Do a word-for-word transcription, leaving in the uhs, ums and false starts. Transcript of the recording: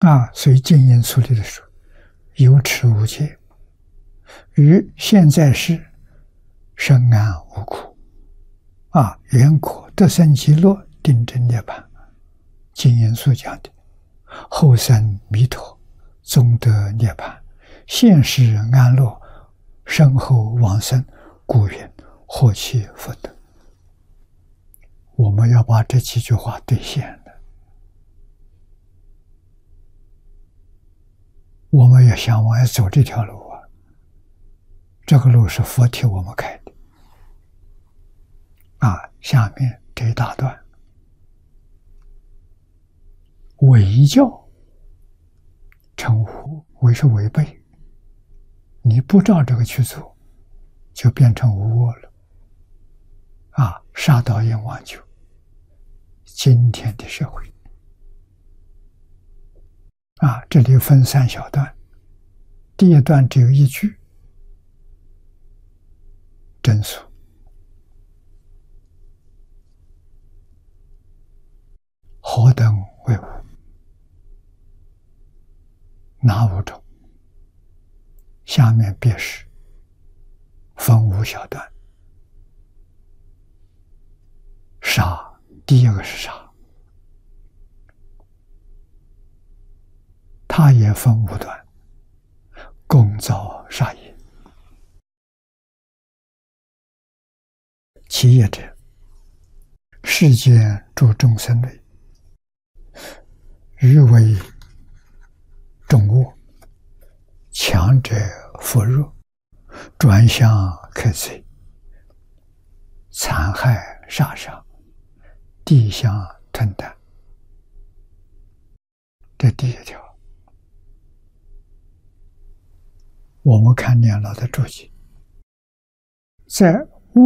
啊，所以经验处理的时候，有持无戒，于现在世深安无苦，啊，缘果得生极乐，定真涅槃。经验所讲的后生弥陀，终得涅槃，现世安乐，身后往生，故云获其福德。我们要把这几句话兑现了，我们也想往下走这条路啊。这个路是佛替我们开的啊。下面这一大段，违教称无，违是违背，你不照这个去做，就变成无我了啊！杀盗淫妄酒，今天的社会啊，这里分三小段，第一段只有一句真俗，何等为无？哪五种？下面便是分五小段。杀，第一个是杀，它也分五段，共造杀业。其一者，世间诸众生类，欲为众恶，强者扶弱，转向克罪，残害杀伤，地相吞啖。这第一条，我们看念老的注解，在